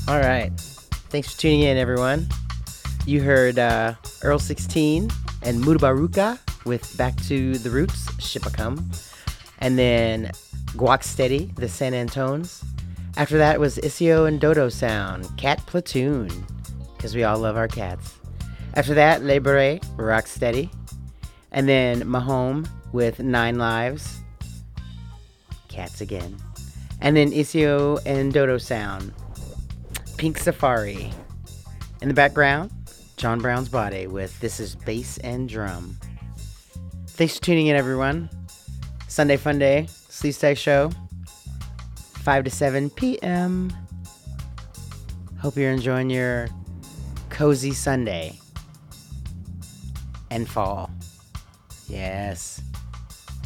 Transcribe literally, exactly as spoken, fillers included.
All right. Thanks for tuning in, everyone. You heard uh, Earl sixteen and Mutabaruka with Back to the Roots, Shipacum. And then Guac Steady, the San Antones. After that was Isio and Dodo Sound, Cat Platoon, because we all love our cats. After that, Le Beret, Rock Steady. And then Mahome with Nine Lives, Cats again. And then Isio and Dodo Sound, Pink Safari. In the background, John Brown's Body with This Is Bass and Drum. Thanks for tuning in, everyone. Sunday Fun Day, Sleep Stay Show, five to seven p.m. Hope you're enjoying your cozy Sunday and fall. Yes.